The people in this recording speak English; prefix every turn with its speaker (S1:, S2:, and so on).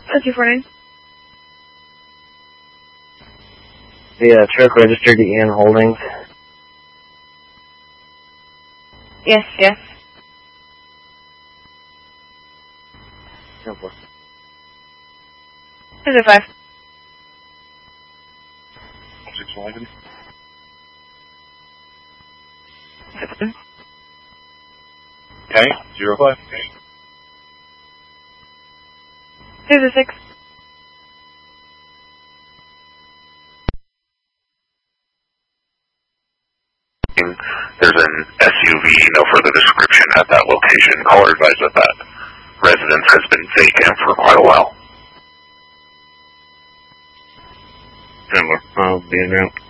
S1: 249.
S2: The truck registered to Ian Holdings.
S1: Yes, yes.
S2: 205.
S3: 611.
S1: 7.
S3: Okay, 05.
S1: 6.
S4: There's an SUV, no further description at that location. Caller advised that residence has been vacant for quite a while.
S2: I'll be en route.